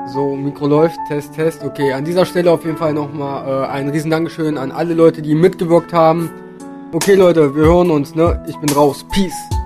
So, Mikro läuft, Test, Test. Okay, an dieser Stelle auf jeden Fall nochmal ein riesen Dankeschön an alle Leute, die mitgewirkt haben. Okay, Leute, wir hören uns, ne? Ich bin raus. Peace.